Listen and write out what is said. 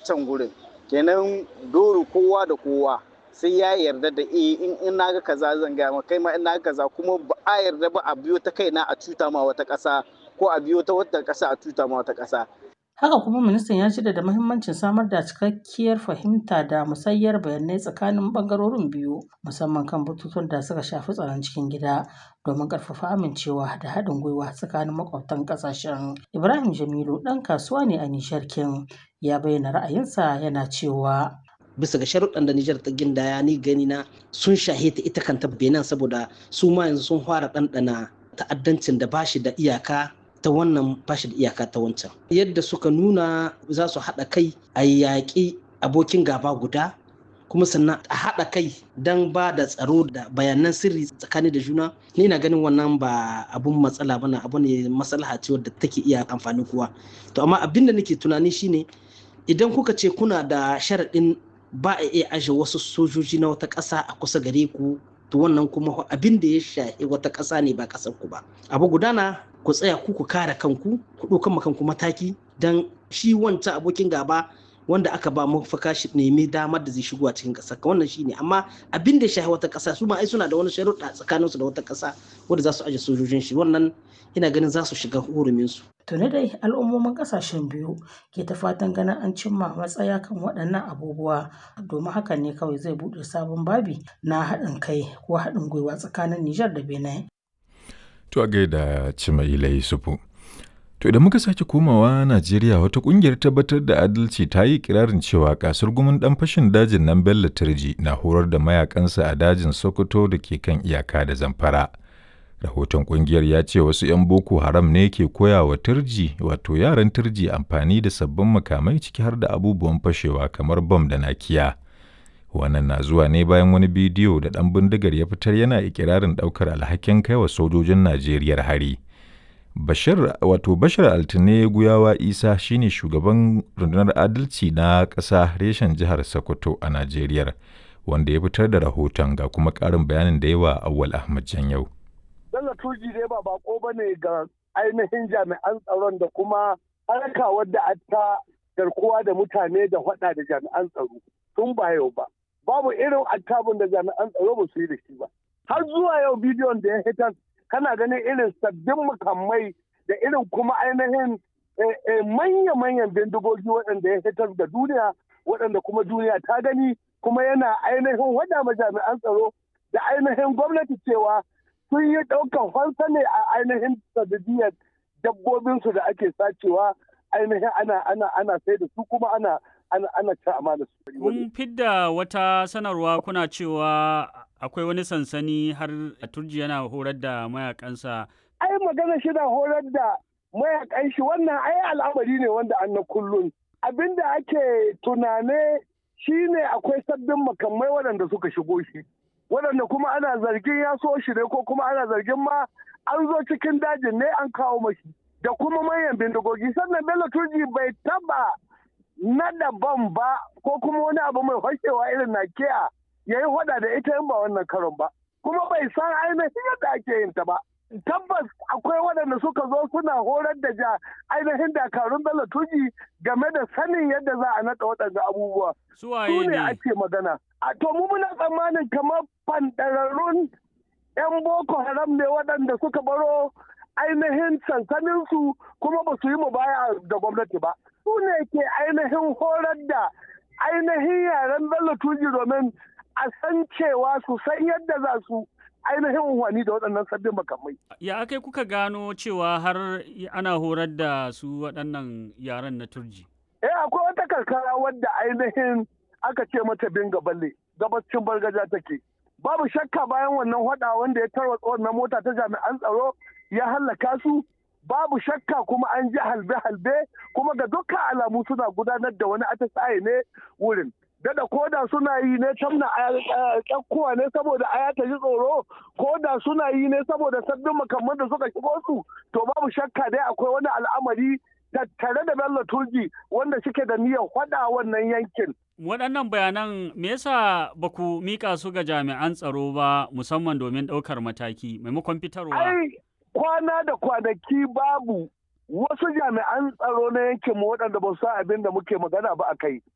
can gurin. Kenan dole kowa da kowa sai ya yarda da in na ga kaza zan gaya ma kai ma in na ga kaza, kuma ba a yarda ba a biyo ta kaina a cuta ma wata ƙasa ko a biyo ta wata ƙasa a cuta ma wata ƙasa. Haka kuma ministan ya jaddada muhimmancin samar da cikakkiyar fahimta da musayyar bayanai tsakanin ɓangarorin biyu, musamman kan batutuwan da suka shafi tsaron cikin gida, domin ƙarfafa amincewa da haɗin gwiwa tsakanin maƙwabtan ƙasashen. Ibrahim Jamilu ɗan kasuwa ne a Nijar ya bayyana ra'ayinsa yana cewa. Bisa ga sharuɗan da Nijar ta gindaya ni gani na sun shahe ta ita kanta Benin, saboda su ma yanzu sun fara ɗanɗana ta'addancin da bashi da iyaka ta wannan, bashi da iyaka ta wancan. Yadda suka nuna za su haɗa kai a yaƙi abokin gaba guda, kuma sannan a haɗa kai don ba da tsaro da bayanan sirri tsakani da juna. Ni na ganin wannan ba abun matsala bane, abu ne maslaha ce wadda take iya amfani kowa. To amma abin da nake tunani shine idan kuka ce kuna da sharaɗin ba a iya aje wasu sojoji na wata ƙasa a kusa gare ku, to wannan kuma abin da ya shafi wata ƙasa ne ba ƙasar ku ba. Abu gudana ku tsaya ku kare kanku, ku ɗaukan kanku mataki don shi wancan abokin gaba wanda aka ba mafaka shi nemi damar da zai shigo a cikin ƙasar ka, wannan shine. Amma abin da ya shafi wata ƙasa, su ma ai suna da wani sharuɗa tsakanin su da wata ƙasa wanda za su aje sojojin shi, wannan ina ganin za su shiga hurumin su. Tuni dai al'ummomin ƙasashen biyu ke ta fatan ganin an cimma matsaya kan waɗannan abubuwa, domin hakan ne kawai zai buɗe sabon babi na haɗin kai ko haɗin gwiwa tsakanin Nijar da Benin. To a gaida Cimaila Yusufu. To idan muka sake komawa Najeriya, wata ƙungiyar tabbatar da adalci ta yi kirarin cewa kasurgumin ɗan fashin dajin nan Bello Turji na horar da mayakansa a dajin Sokoto da ke kan iyaka da Zamfara. Rahoton ƙungiyar ya ce wasu 'yan Boko Haram ne ke koya wa Turji, wato yaran Turji, amfani da sabbin makamai ciki har da abubuwan fashewa kamar bam da nakiya. Wannan na zuwa ne bayan wani bidiyo da ɗan bindigar ya fitar yana ikirarin ɗaukar alhakin kai wa sojojin Najeriya hari. Bashar Altine Guyawa Isa shine shugaban rundunar adalci na ƙasa reshen jihar Sokoto a Najeriya, wanda ya fitar da rahoton, ga kuma ƙarin bayanin da yawa Awwal Ahmad Janyau. Bello Turji dai ba bako bane ga ainihin jami'an tsaron da kuma harka wadda ta garkuwa da mutane da hada da jami'an tsaro tun ba yau ba. Babu irin attabun da jami'an tsaro ba su yi da shi ba. Har zuwa yau bidiyon da ya hitar kana ganin irin sabbin makamai da irin kuma ainihin manya-manyan bindigogi waɗanda ya hitar da duniya, waɗanda kuma duniya ta gani, kuma yana ainihin wada ma jami'an tsaro da ainihin gwamnati cewa sun yi ɗaukan fansa ne a ainihin sanadiyar dabbobinsu da ake sacewa, ainihin ana sai da su kuma ana ci amana su. Kun fidda wata sanarwa kuna cewa akwai wani sansani har Turji yana horar da mayakansa. Ai magana shi na horar da mayakan shi, wannan ai al'amari ne wanda an na kullum. Abinda ake tunane shine akwai sabbin makamai waɗanda suka shigo shi, waɗanda kuma ana zargin ya so shi ne, ko kuma ana zargin ma an zo cikin dajin ne an kawo mashi, da kuma manyan bindigogi. Sannan Bello Turji bai taba nada bam ba ko kuma wani abu mai fashewa irin nakiya ya yi hada da ita in ba wannan karon ba, kuma bai san ainihin yadda ake yin ta ba. Tabbas akwai waɗanda suka zo suna horar da ainihin dakarun Bello Turji game da sanin yadda za a naɗa waɗanda abubuwa. Su ne ake magana. To mu muna tsammanin kamar fanɗararrun 'yan Boko Haram ne waɗanda suka baro ainihin sansaninsu kuma ba su yi mubaya da gwamnati ba. Su ne ke ainihin horar da ainihin yaren Bello Turji domin a san cewa su san yadda za su ainihin unhwani da waɗannan sabbin makamai. Ya akai kuka gano cewa har ana horar da su waɗannan yaren na Turji? Akwai wata karkara wadda ainihin aka ce mata Binga Balle, gabacin Bargaja take. Babu shakka bayan wannan hada wanda ya tarwatsa wannan mota ta jami'an tsaro ya hallaka su, babu shakka kuma an ji halbe-halbe, kuma ga dukkan alamu suna gudanar da wani atisaye ne wurin. Dada koda suna yi ne tamna kyakkuwa ne saboda aya ta ji tsoro, koda suna yi ne saboda sabbin makamman da suka shigo su, to babu shakka dai akwai wani al'amari tattare da Bello Turji wanda suke da niyyar hada wannan yankin. Waɗannan bayanan me yasa ba ku mika su ga jami'an tsaro ba, musamman domin ɗaukar mataki maimakon fitarwa? Ai kwana da kwanaki babu wasu jami'an tsaro na yankin mu waɗanda ba su san abin da muke magana ba a kai.